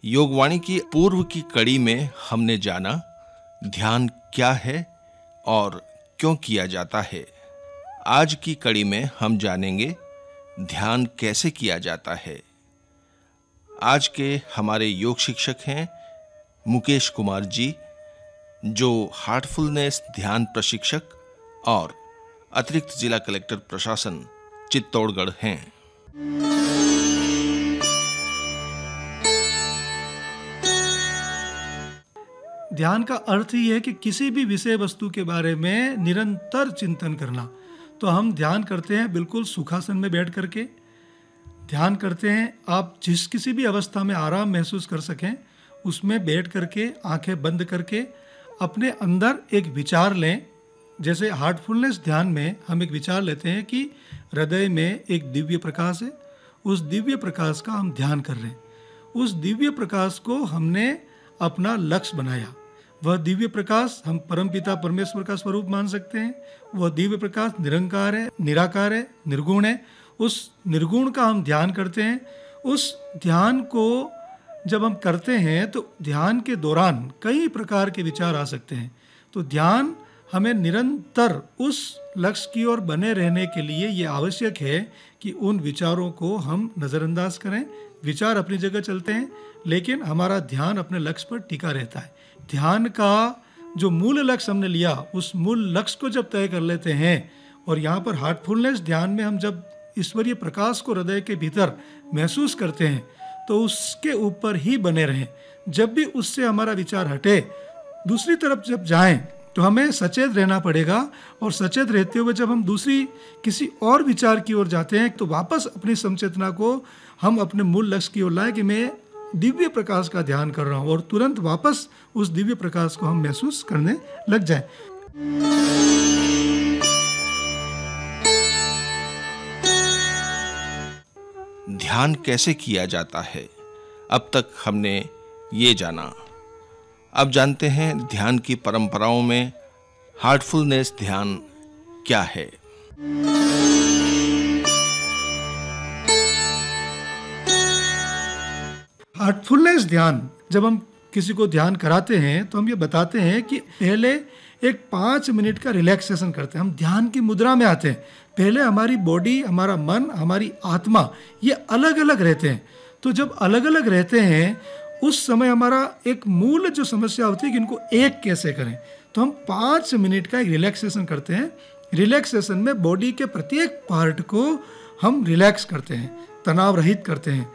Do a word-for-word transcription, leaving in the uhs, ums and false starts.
योगवाणी की पूर्व की कड़ी में हमने जाना ध्यान क्या है और क्यों किया जाता है। आज की कड़ी में हम जानेंगे ध्यान कैसे किया जाता है। आज के हमारे योग शिक्षक हैं मुकेश कुमार जी, जो हार्टफुलनेस ध्यान प्रशिक्षक और अतिरिक्त जिला कलेक्टर प्रशासन चित्तौड़गढ़ हैं। ध्यान का अर्थ ही है कि किसी भी विषय वस्तु के बारे में निरंतर चिंतन करना। तो हम ध्यान करते हैं बिल्कुल सुखासन में बैठ करके ध्यान करते हैं। आप जिस किसी भी अवस्था में आराम महसूस कर सकें उसमें बैठ करके आंखें बंद करके अपने अंदर एक विचार लें। जैसे हार्टफुलनेस ध्यान में हम एक विचार लेते हैं कि हृदय में एक दिव्य प्रकाश है, उस दिव्य प्रकाश का हम ध्यान कर रहे हैं। उस दिव्य प्रकाश को हमने अपना लक्ष्य बनाया। वह दिव्य प्रकाश हम परमपिता परमेश्वर का स्वरूप मान सकते हैं। वह दिव्य प्रकाश निरंकार है, निराकार है, निर्गुण है। उस निर्गुण का हम ध्यान करते हैं। उस ध्यान को जब हम करते हैं तो ध्यान के दौरान कई प्रकार के विचार आ सकते हैं। तो ध्यान हमें निरंतर उस लक्ष्य की ओर बने रहने के लिए ये आवश्यक है कि उन विचारों को हम नज़रअंदाज करें। विचार अपनी जगह चलते हैं लेकिन हमारा ध्यान अपने लक्ष्य पर टिका रहता है। ध्यान का जो मूल लक्ष्य हमने लिया, उस मूल लक्ष्य को जब तय कर लेते हैं और यहाँ पर हार्टफुलनेस ध्यान में हम जब ईश्वरीय प्रकाश को हृदय के भीतर महसूस करते हैं तो उसके ऊपर ही बने रहें। जब भी उससे हमारा विचार हटे दूसरी तरफ जब जाएं तो हमें सचेत रहना पड़ेगा। और सचेत रहते हुए जब हम दूसरी किसी और विचार की ओर जाते हैं तो वापस अपनी समचेतना को हम अपने मूल लक्ष्य की ओर लाएं कि मैं दिव्य प्रकाश का ध्यान कर रहा हूं, और तुरंत वापस उस दिव्य प्रकाश को हम महसूस करने लग जाएं। ध्यान कैसे किया जाता है, अब तक हमने ये जाना। अब जानते हैं ध्यान की परंपराओं में हार्टफुलनेस ध्यान क्या है। हार्टफुलनेस ध्यान जब हम किसी को ध्यान कराते हैं तो हम ये बताते हैं कि पहले एक पाँच मिनट का रिलैक्सेशन करते हैं। हम ध्यान की मुद्रा में आते हैं। पहले हमारी बॉडी, हमारा मन, हमारी आत्मा ये अलग अलग रहते हैं। तो जब अलग अलग रहते हैं उस समय हमारा एक मूल जो समस्या होती है कि इनको एक कैसे करें। तो हम पाँच मिनट का एक रिलैक्सेशन करते हैं। रिलैक्सेशन में बॉडी के प्रत्येक पार्ट को हम रिलैक्स करते हैं, तनाव रहित करते हैं।